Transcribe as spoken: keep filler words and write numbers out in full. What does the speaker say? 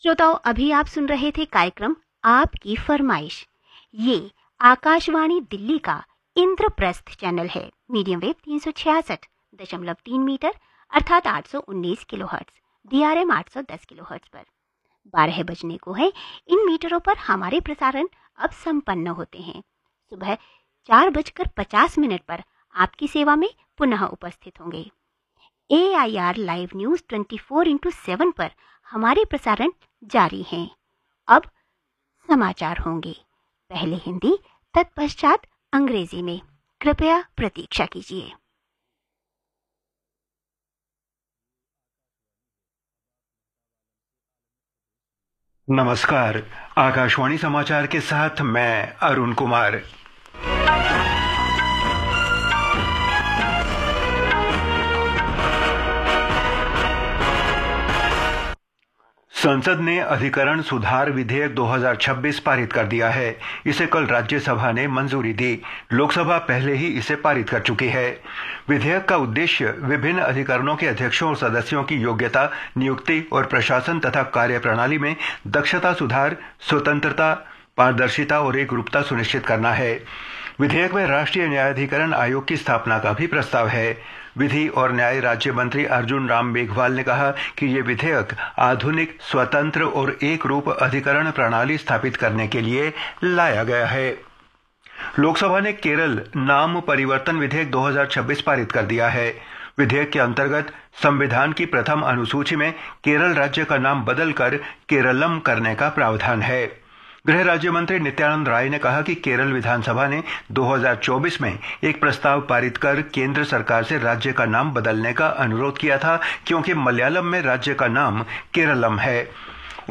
श्रोताओं, अभी आप सुन रहे थे कार्यक्रम आपकी फरमाइश। ये आकाशवाणी दिल्ली का इंद्रप्रस्थ चैनल है। मीडियम वेव तीन सौ छियासठ दशमलव तीन मीटर अर्थात आठ सौ उन्नीस किलोहर्ट्ज, डीआरएम आठ सौ दस किलोहर्ट्ज पर। बारह बजने को है। इन मीटरों पर हमारे प्रसारण अब संपन्न होते हैं। सुबह चार बजकर पचास मिनट पर आपकी सेवा में पुनः उपस्थित होंगे। ए आई आर लाइव न्यूज चौबीस इंटू सेवन पर हमारे प्रसारण जारी हैं। अब समाचार होंगे, पहले हिंदी तत्पश्चात अंग्रेजी में। कृपया प्रतीक्षा कीजिए। नमस्कार, आकाशवाणी समाचार के साथ मैं अरुण कुमार। संसद ने अधिकरण सुधार विधेयक दो हज़ार छब्बीस पारित कर दिया है। इसे कल राज्यसभा ने मंजूरी दी। लोकसभा पहले ही इसे पारित कर चुकी है। विधेयक का उद्देश्य विभिन्न अधिकरणों के अध्यक्षों और सदस्यों की योग्यता, नियुक्ति और प्रशासन तथा कार्यप्रणाली में दक्षता सुधार, स्वतंत्रता, पारदर्शिता और एकरूपता सुनिश्चित करना है। विधेयक में राष्ट्रीय न्यायाधिकरण आयोग की स्थापना का भी प्रस्ताव है। विधि और न्याय राज्य मंत्री अर्जुन राम मेघवाल ने कहा कि ये विधेयक आधुनिक, स्वतंत्र और एक रूप अधिकरण प्रणाली स्थापित करने के लिए लाया गया है। लोकसभा ने केरल नाम परिवर्तन विधेयक दो हज़ार छब्बीस पारित कर दिया है। विधेयक के अंतर्गत संविधान की प्रथम अनुसूची में केरल राज्य का नाम बदलकर केरलम करने का प्रावधान है। गृह राज्य मंत्री नित्यानंद राय ने कहा कि केरल विधानसभा ने दो हज़ार चौबीस में एक प्रस्ताव पारित कर केंद्र सरकार से राज्य का नाम बदलने का अनुरोध किया था, क्योंकि मलयालम में राज्य का नाम केरलम है।